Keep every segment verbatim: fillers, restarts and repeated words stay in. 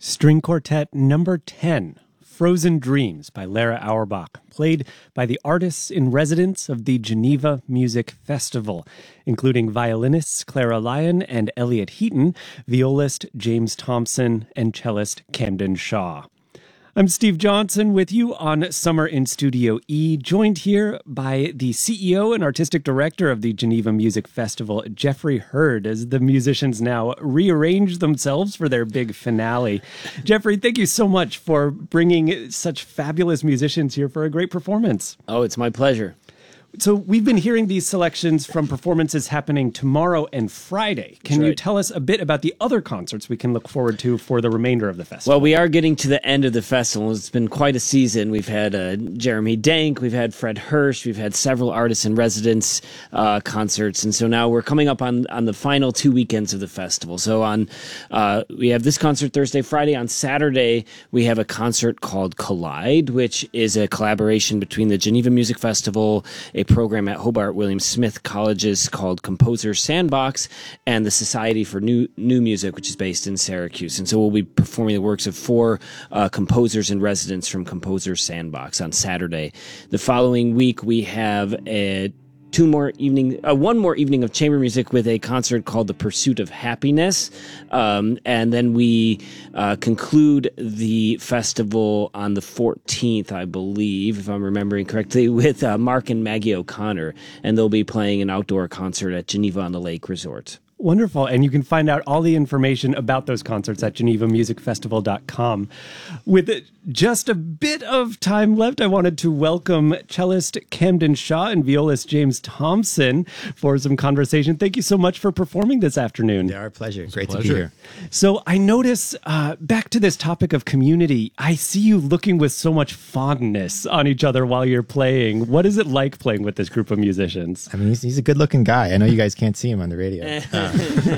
String Quartet number ten, Frozen Dreams by Lara Auerbach, played by the artists in residence of the Geneva Music Festival, including violinists Clara Lyon and Elliot Heaton, violist James Thompson, and cellist Camden Shaw. I'm Steve Johnson with you on Summer in Studio E, joined here by the C E O and artistic director of the Geneva Music Festival, Jeffrey Hurd, as the musicians now rearrange themselves for their big finale. Jeffrey, thank you so much for bringing such fabulous musicians here for a great performance. Oh, it's my pleasure. So we've been hearing these selections from performances happening tomorrow and Friday. Can That's you right. tell us a bit about the other concerts we can look forward to for the remainder of the festival? Well, we are getting to the end of the festival. It's been quite a season. We've had uh, Jeremy Dank, we've had Fred Hirsch, we've had several artists in residence uh, concerts, and so now we're coming up on, on the final two weekends of the festival. So on uh, we have this concert Thursday, Friday. On Saturday, we have a concert called Collide, which is a collaboration between the Geneva Music Festival, a program at Hobart William Smith Colleges called Composer Sandbox, and the Society for New New Music, which is based in Syracuse. And so we'll be performing the works of four uh, composers in residence from Composer Sandbox on Saturday. The following week, we have a two more evening, uh, one more evening of chamber music with a concert called The Pursuit of Happiness. Um, and then we uh, conclude the festival on the fourteenth, I believe, if I'm remembering correctly, with uh, Mark and Maggie O'Connor. And they'll be playing an outdoor concert at Geneva on the Lake Resort. Wonderful. And you can find out all the information about those concerts at geneva music festival dot com. With just a bit of time left, I wanted to welcome cellist Camden Shaw and violist James Thompson for some conversation. Thank you so much for performing this afternoon. Yeah, our pleasure. It's Great pleasure. to be here. So I notice, uh, back to this topic of community, I see you looking with so much fondness on each other while you're playing. What is it like playing with this group of musicians? I mean, he's, he's a good-looking guy. I know you guys can't see him on the radio. Uh,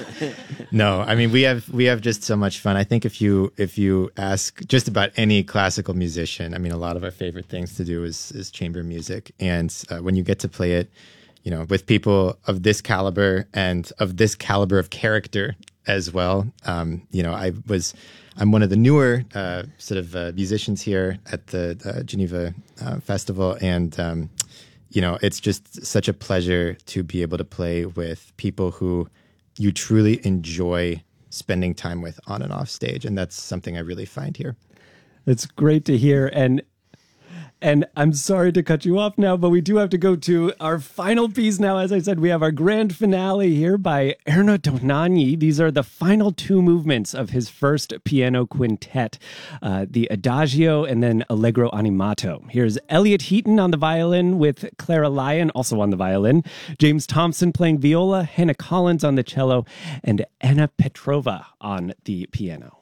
no, I mean we have we have just so much fun. I think if you if you ask just about any classical musician, I mean a lot of our favorite things to do is is chamber music, and uh, when you get to play it, you know, with people of this caliber and of this caliber of character as well. Um, you know, I was I'm one of the newer uh, sort of uh, musicians here at the uh, Geneva uh, Festival, and um, you know, it's just such a pleasure to be able to play with people who you truly enjoy spending time with on and off stage. And that's something I really find here. It's great to hear. And and I'm sorry to cut you off now, but we do have to go to our final piece now. As I said, we have our grand finale here by Erno Dohnányi. These are the final two movements of his first piano quintet, uh, the Adagio and then Allegro Animato. Here's Elliot Heaton on the violin with Clara Lyon also on the violin, James Thompson playing viola, Hannah Collins on the cello, and Anna Petrova on the piano.